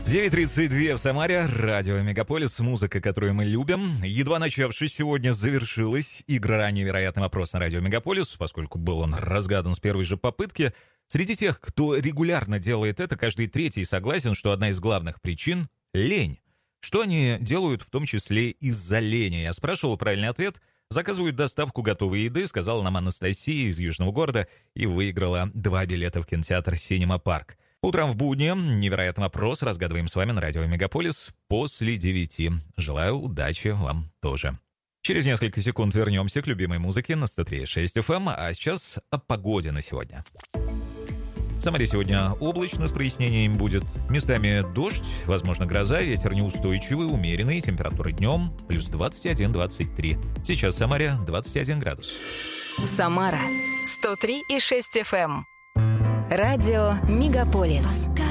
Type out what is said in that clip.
9:32 в Самаре, радио Мегаполис, музыка, которую мы любим. Едва начавшись, сегодня завершилась игра «Невероятный вопрос» на радио Мегаполис, поскольку был он разгадан с первой же попытки. Среди тех, кто регулярно делает это, каждый третий согласен, что одна из главных причин — лень. Что они делают, в том числе из-за лени? Я спрашивал правильный ответ. Заказывают доставку готовой еды, сказала нам Анастасия из Южного города и выиграла 2 билета в кинотеатр «Синема Парк». Утром в будни «Невероятный вопрос» разгадываем с вами на радио Мегаполис после 9. Желаю удачи вам тоже. Через несколько секунд вернемся к любимой музыке на 103.6 FM, а сейчас о погоде на сегодня. В Самаре сегодня облачно с прояснением будет. Местами дождь, возможно гроза, ветер неустойчивый, умеренный, температура днем плюс 21-23. Сейчас в Самаре 21 градус. Самара 103.6 FM. Радио Мегаполис.